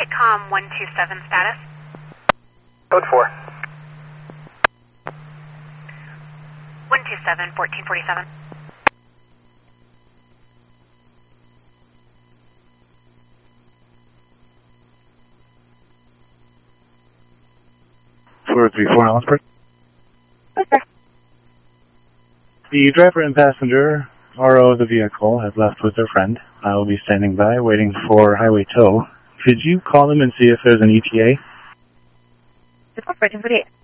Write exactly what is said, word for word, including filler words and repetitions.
com one two seven status. Code four. one two seven, fourteen forty-seven. four three four Allensport. Okay. The driver and passenger, R O of the vehicle, have left with their friend. I will be standing by, waiting for highway tow. Could you call them and see if there's an E T A? fourteen forty-eight.